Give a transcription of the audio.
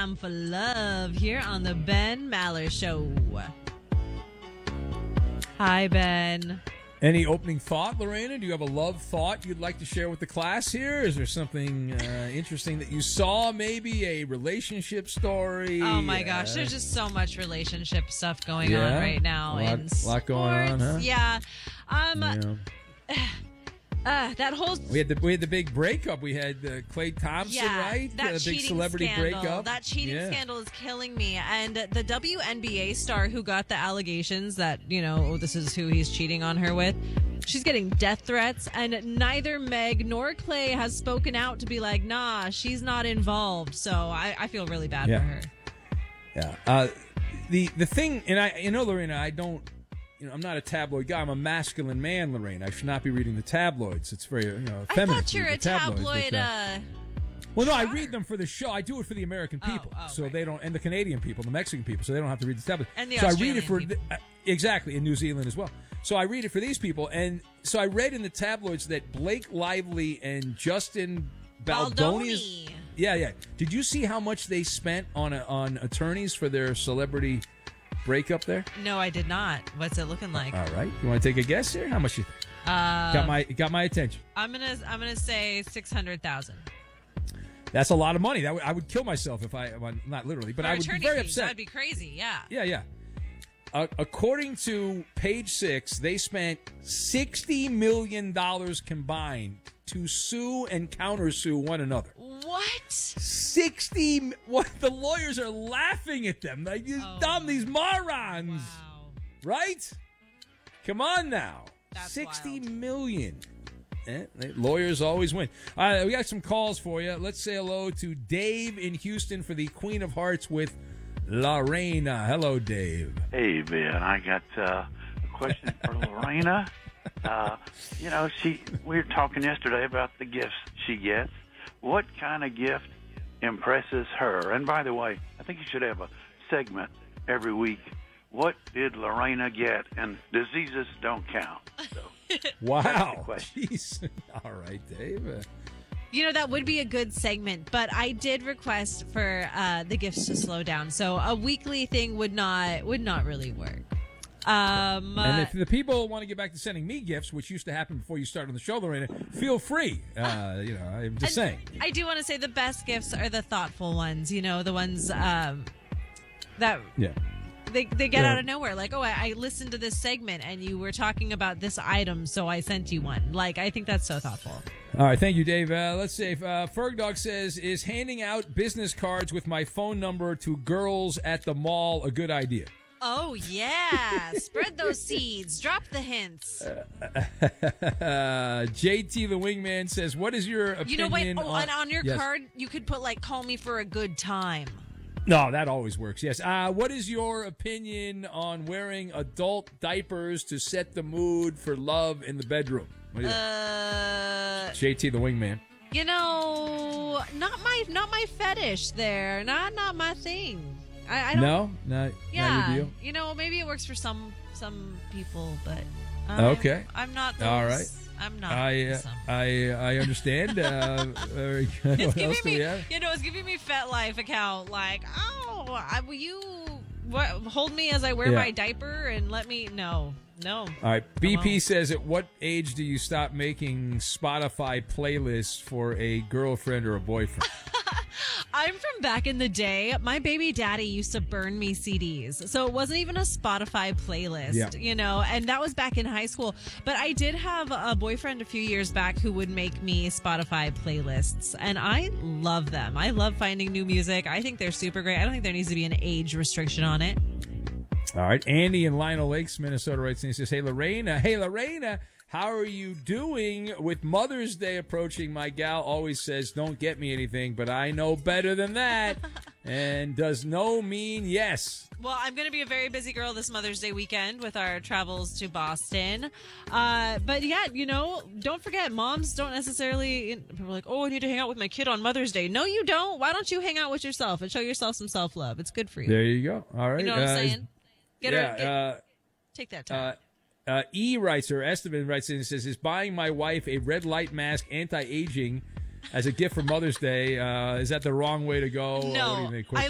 Time for Love here on the Ben Maller Show. Hi, Ben. Any opening thought, Lorena? Do you have a love thought you'd like to share with the class here? Is there something interesting that you saw, maybe a relationship story? Oh, my gosh. There's just so much relationship stuff going on right now. A lot going on, huh? Yeah. We had the big breakup. We had Klay Thompson, right? That big celebrity scandal. breakup. That cheating scandal is killing me. And the WNBA star who got the allegations that, this is who he's cheating on her with, she's getting death threats. And neither Meg nor Klay has spoken out to be like, nah, she's not involved. So I feel really bad for her. Yeah. The thing, and Lorena, I don't. I'm not a tabloid guy. I'm a masculine man, Lorraine. I should not be reading the tabloids. It's very, feminine. I thought you're a tabloid. Well, no, I read them for the show. I do it for the American people, so they don't, and the Canadian people, the Mexican people, so they don't have to read the tabloids. And the Australian I read it for people. Exactly, in New Zealand as well. So I read it for these people, and so I read in the tabloids that Blake Lively and Justin Baldoni. Yeah. Did you see how much they spent on attorneys for their celebrity breakup there? No, I did not. What's it looking like? All right, you want to take a guess here? How much you think? Got my attention. I'm gonna say 600,000. That's a lot of money. I would kill myself if not literally, but I would be very upset. That'd be crazy. Yeah. Yeah. According to Page Six, they spent $60 million combined to sue and countersue one another. What? 60? What? The lawyers are laughing at them. Like, these morons. Wow. Right? Come on now. That's 60 wild. million. Lawyers always win. We got some calls for you. Let's say hello to Dave in Houston for the Queen of Hearts with Lorena. Hello, Dave. Hey, Ben. I got a question for Lorena. We were talking yesterday about the gifts she gets. What kind of gift impresses her? And by the way, I think you should have a segment every week. What did Lorena get? And diseases don't count. So, wow. Jeez. All right, Dave. That would be a good segment, but I did request for the gifts to slow down. So a weekly thing would not really work. And if the people want to get back to sending me gifts, which used to happen before you started on the show, Lorena, feel free. I'm just saying. I do want to say the best gifts are the thoughtful ones. The ones that they get out of nowhere. Like, I listened to this segment and you were talking about this item, so I sent you one. Like, I think that's so thoughtful. All right, thank you, Dave. Let's see. Fergdog says, is handing out business cards with my phone number to girls at the mall a good idea? Oh, yeah. Spread those seeds. Drop the hints. JT the Wingman says, what is your opinion on your card, you could put, call me for a good time. No, that always works, yes. What is your opinion on wearing adult diapers to set the mood for love in the bedroom? JT the Wingman. Not my fetish there. Not my thing. I don't, not your deal? Maybe it works for some people, but okay. I'm not those. All right. I'm not. I understand. Very good. It's What else do we have? It's giving me FetLife account. Like, will you hold me as I wear my diaper and let me? No. All right. BP says, at what age do you stop making Spotify playlists for a girlfriend or a boyfriend? I'm from back in the day. My baby daddy used to burn me CDs. So it wasn't even a Spotify playlist, and that was back in high school. But I did have a boyfriend a few years back who would make me Spotify playlists, and I love them. I love finding new music. I think they're super great. I don't think there needs to be an age restriction on it. All right. Andy in Lionel Lakes, Minnesota writes and he says, Hey, Lorena, how are you doing with Mother's Day approaching? My gal always says, don't get me anything, but I know better than that. And does no mean yes? Well, I'm going to be a very busy girl this Mother's Day weekend with our travels to Boston. But yeah, don't forget, moms don't necessarily, people are like, I need to hang out with my kid on Mother's Day. No, you don't. Why don't you hang out with yourself and show yourself some self-love? It's good for you. There you go. All right. You know what I'm saying? Take that time. Esteban writes in and says, is buying my wife a red light mask anti-aging as a gift for Mother's Day, is that the wrong way to go? No. What do you think?